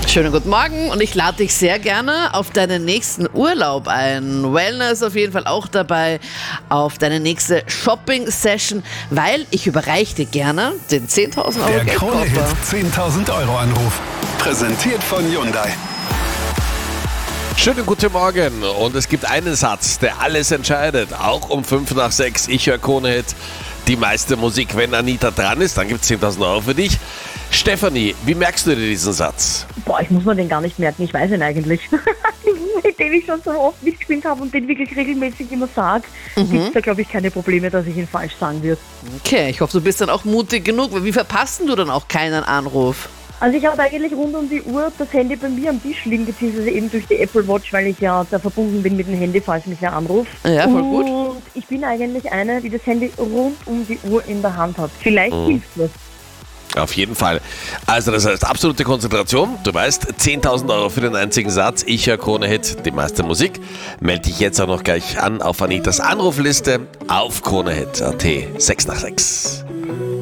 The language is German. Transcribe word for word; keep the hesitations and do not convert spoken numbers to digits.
Schönen guten Morgen und ich lade dich sehr gerne auf deinen nächsten Urlaub ein. Wellness auf jeden Fall auch dabei, auf deine nächste Shopping-Session, weil ich überreiche dir gerne den zehntausend Euro Der Geldkoffer. Krone-Hit zehntausend Euro Anruf. Präsentiert von Hyundai. Schönen guten Morgen und es gibt einen Satz, der alles entscheidet, auch um fünf nach sechs. Ich höre Krone-Hit, die meiste Musik. Wenn Anita dran ist, dann gibt es zehntausend Euro für dich. Stefanie, wie merkst du dir diesen Satz? Boah, ich muss mir den gar nicht merken, ich weiß ihn eigentlich. Den ich schon so oft mitgespielt habe und den wirklich regelmäßig immer sage, mhm. gibt es da, glaube ich, keine Probleme, dass ich ihn falsch sagen würde. Okay, ich hoffe, du bist dann auch mutig genug. Wie verpasst du dann auch keinen Anruf? Also ich habe eigentlich rund um die Uhr das Handy bei mir am Tisch liegen, beziehungsweise eben durch die Apple Watch, weil ich ja da verbunden bin mit dem Handy, falls mich wer anruft. Ja, voll gut. Und ich bin eigentlich eine, die das Handy rund um die Uhr in der Hand hat. Vielleicht mhm. hilft das. Auf jeden Fall. Also das heißt absolute Konzentration. Du weißt, zehntausend Euro für den einzigen Satz. Ich höre Krone-Hit, die meiste Musik. Melde dich jetzt auch noch gleich an auf Anitas Anrufliste auf Krone-Hit punkt at. sechs nach sechs.